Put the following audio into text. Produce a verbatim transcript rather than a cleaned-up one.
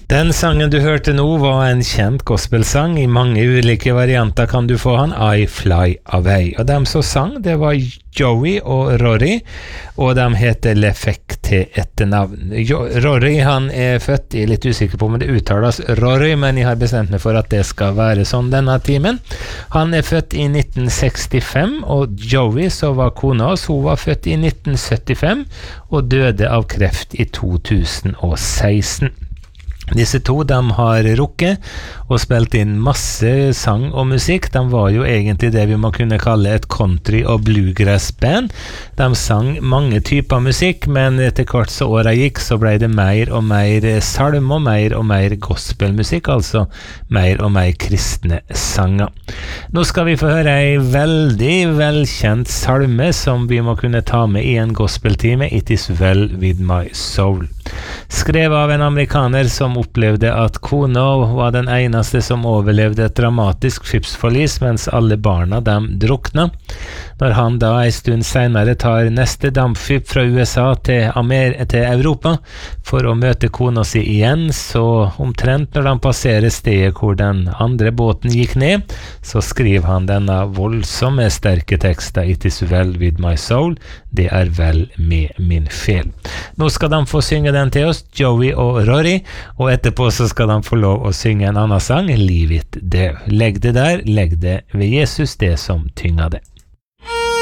Den sangen du hørte nå var en kjent gospelsang. I mange ulike varianter kan du få han, I Fly Away. Og dem som sang, det var Joey og Rory, og de heter Lefek til etternavn. Rory, han er født, jeg er litt usikker på om det uttales Rory, men jeg har bestemt meg for at det skal være sånn denne timen. Han er født i nitten sekstifem, og Joey, så var kona oss, hun var født i nitten syttifem, og døde av kreft i to tusen og seksten. Disse to, de har rukket og spilt inn masse sang og musikk. De var jo egentlig det vi må kunne kalle et country- og bluegrass-band. De sang mange typer musikk, men etter hvert så året gikk, så ble det mer og mer salm og mer og mer gospelmusikk, altså mer og mer kristne sanger. Nå skal vi få høre en veldig velkjent salme som vi må kunne ta med i en gospeltime, It Is Well With My Soul. Skrevet av en amerikaner som opplevde at kona var den eneste som overlevde et dramatisk skipsforlis mens alle barna dem drukna. Når han da en stund senere tar neste dampskip fra U S A til, Amer til Europa for å møte kona si igjen, så omtrent når han passerer stedet hvor den andre båten gikk ned, så skriver han denne voldsomme sterke teksten It Is Well With My Soul, det er vel med min fel. Nå skal de få synge den til oss, Joey og Rory, og etterpå så skal de få lov å synge en annen sang, Leave It There. Legg det der, legg det ved Jesus, det som tynger det.